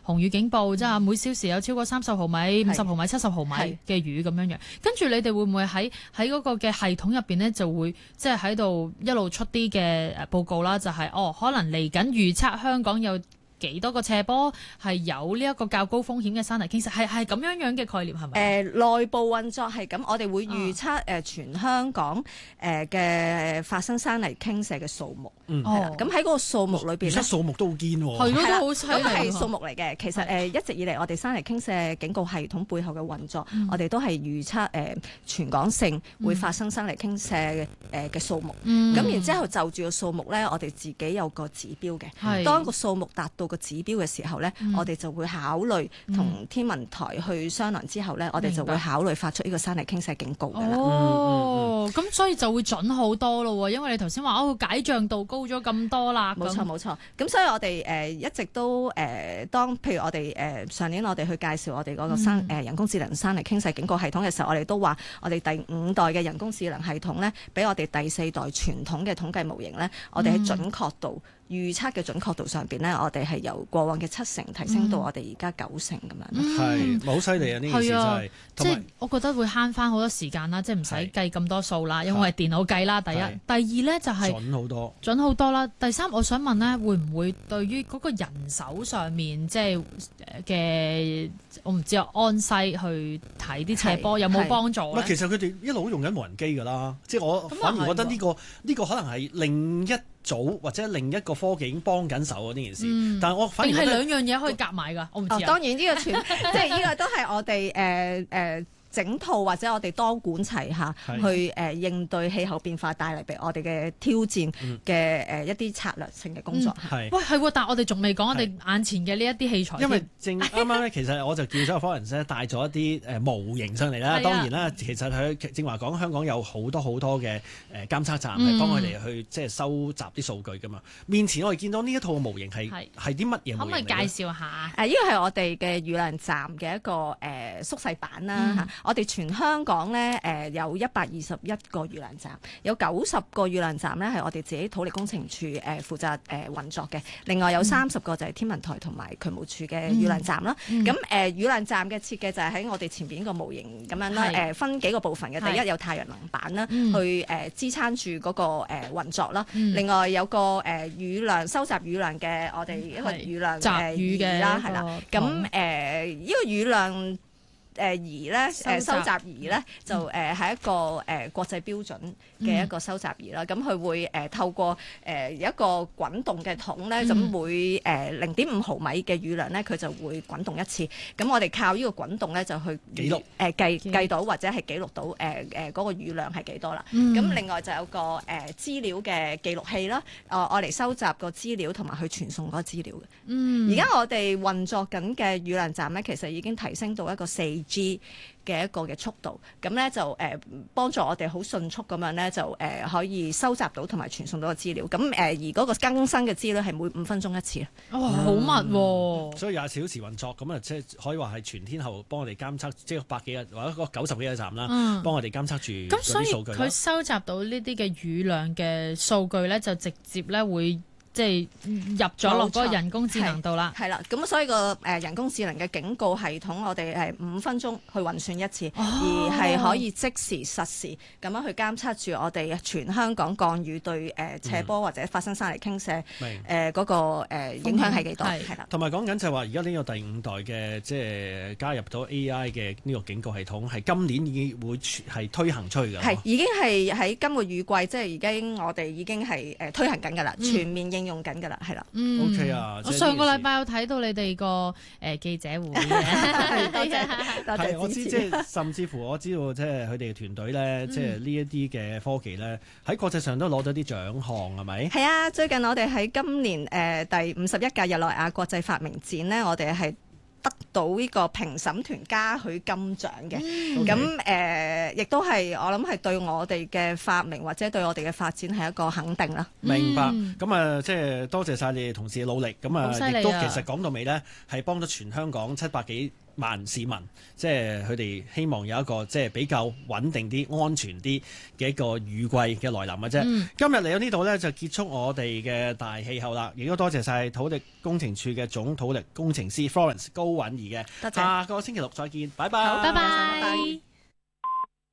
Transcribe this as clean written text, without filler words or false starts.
紅雨警報，即係每小時有超過30毫米、50毫米、70毫米嘅雨咁樣樣。跟住你哋會唔會喺嗰個嘅系統入邊呢，就會即係喺度一路出啲嘅報告啦？就係可能嚟緊預測香港有幾多個斜坡係有呢一個較高風險嘅山泥傾瀉，係咁樣嘅概念係咪？ 內部運作係咁，我哋會預測全香港嘅發生山泥傾瀉嘅數目。咁喺嗰個數目裏邊咧， 數目都好堅喎。 係咯，都好犀利。 咁係數目嚟嘅。其實一直以嚟，我哋山泥傾瀉警告系統背後嘅運作，我哋都係預測全港性會發生山泥傾瀉嘅數目。咁然之後就住個數目咧，我哋自己有個指標嘅。當個數目達到個指標嘅時候咧，我哋就會考慮同天文台去商量之後咧，我哋就會考慮發出呢個山泥傾瀉警告㗎啦。 咁所以就會準好多咯，因為你頭先話解像度高咗咁多啦。 冇錯。咁所以我哋一直都當譬如我哋上年我哋去介紹我哋嗰個人工智能山泥傾瀉警告系統嘅時候，我哋都話我哋第5代嘅人工智能系統咧，比我哋第4代傳統嘅統計模型咧，我哋喺準確度預測嘅準確度上邊咧，我哋係由過往嘅7成提升到我哋而家9成咁樣。 係好犀利啊！呢件事真係， 即係我覺得會慳翻好多時間啦，即係唔使計咁多數啦，因為電腦計啦。第一，第二咧就係準好多啦。第三，我想問咧，會唔會對於嗰個人手上面即係嘅我唔知安西去睇啲斜坡有冇幫助咧？ 其實佢哋一路用緊無人機㗎啦，即係我反而覺得呢個可能係另一組或者另一個科技已經幫緊手啊！呢件事，但係我反而係兩樣嘢可以夾埋㗎，我唔知啊。 當然呢個即係呢個都係我哋整套或者我哋多管齊下去應對氣候變化帶嚟俾我哋嘅挑戰嘅一啲策略性嘅工作。 喂，係，但係我哋仲未講我哋眼前嘅呢一啲器材。 因為啱啱咧，其實我就叫咗個 Florence 帶咗一啲模型上嚟啦。當然啦，其實佢正話講香港有好多嘅監測站係幫佢哋去即係收集啲數據㗎嘛。面前我哋見到呢一套模型係啲乜嘢模型嚟？可唔可以介紹下？ 呢個係我哋嘅雨量站嘅一個縮細版啦。我哋全香港咧有121個雨量站，有90個雨量站咧係我哋自己土力工程處負責運作嘅，另外有30個就係天文台同埋渠務處嘅雨量站啦。咁雨量站嘅設計就係喺我哋前邊個模型咁樣啦，分幾個部分嘅。第一有太陽能板啦，去支撐住嗰個運作啦。另外有個雨量收集雨量嘅我哋一個雨量儀啦，係啦。咁呢個雨量儀咧，收集儀咧就係一個國際標準嘅一個收集儀啦。咁佢會透過一個滾動嘅筒咧，咁每0.5毫米嘅雨量咧，佢就會滾動一次。咁我哋靠呢個滾動咧，就去記錄計到或者係記錄到嗰個雨量係幾多啦。咁另外就有個資料嘅記錄器啦，我嚟收集個資料同埋去傳送嗰個資料嘅。而家我哋運作緊嘅雨量站咧，其實已經提升到一個4G 嘅一個嘅速度，咁咧就幫助我哋好迅速咁樣咧就可以收集到同埋傳送到個資料。咁而嗰個更新嘅資料係每5分鐘一次。 好密喎！ 所以24小時運作，咁啊即係可以話係全天候幫我哋監測，即係100幾日或者90幾個站啦，幫我哋監測住嗰啲數據。 咁所以佢收集到呢啲嘅雨量嘅數據咧，就直接咧會即係入咗落嗰個人工智能度啦。 係啦，咁所以個人工智能嘅警告系統，我哋係5分鐘去運算一次，而係可以即時實時咁樣去監測住我哋全香港降雨對斜坡或者發生山泥傾瀉嗰個影響係幾多？係啦。 同埋講緊就係話，而家呢個第5代嘅即係加入到 AI 嘅呢個警告系統，係今年已經會係推行出去㗎。 係已經係喺今個雨季，即係我哋已經係推行緊㗎啦，全面應用緊㗎啦，係啦。 OK 啊！ 我上個禮拜有睇到你哋個記者會嘅， 多謝我知，即係甚至乎我知道，即係佢哋嘅團隊咧，即係呢一啲嘅科技咧，喺國際上都攞咗啲獎項，係咪？ 係啊！最近我哋喺今年第51屆日內瓦國際發明展咧，我哋係得到呢個評審團嘉許金獎嘅。咁亦都係我諗係對我哋嘅發明或者對我哋嘅發展係一個肯定啦。 明白。咁啊，即係多謝晒你哋同事嘅努力。咁啊，亦都其實講到尾咧，係幫咗全香港700幾萬市民，即係佢哋希望有一個即係比較穩定啲、安全啲嘅一個雨季嘅來臨嘅啫。今日嚟到呢度呢，就結束我哋嘅大氣候啦，亦都多謝晒土力工程處嘅總土力工程師 Florence 高韻儀嘅。 多謝。 下個星期六再見，拜拜。 拜拜。 拜拜。